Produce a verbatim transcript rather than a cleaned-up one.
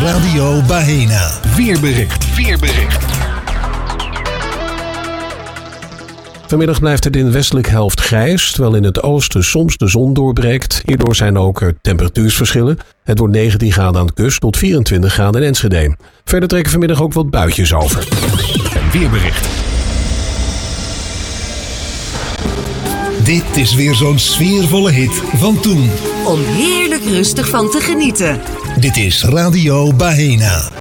Radio Bahena. Weerbericht. Weerbericht. Vanmiddag blijft het in de westelijke helft grijs, terwijl in het oosten soms de zon doorbreekt. Hierdoor zijn ook er temperatuursverschillen. Het wordt negentien graden aan de kust tot vierentwintig graden in Enschede. Verder trekken vanmiddag ook wat buitjes over. Weerbericht. Dit is weer zo'n sfeervolle hit van toen. Om heerlijk rustig van te genieten. Dit is Radio Bahena.